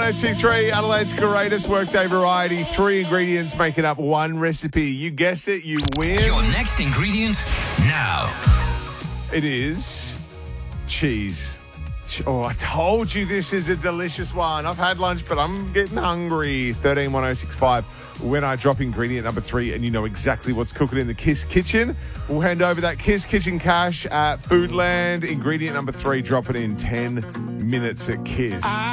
1023, Adelaide's greatest workday variety. 3 ingredients making up 1 recipe. You guess it, you win. Your next ingredient now. It is cheese. Oh, I told you this is a delicious one. I've had lunch, but I'm getting hungry. 131065. When I drop ingredient number 3 and you know exactly what's cooking in the Kiss Kitchen, we'll hand over that Kiss Kitchen cash at Foodland. Ingredient number 3, drop it in 10 minutes at Kiss.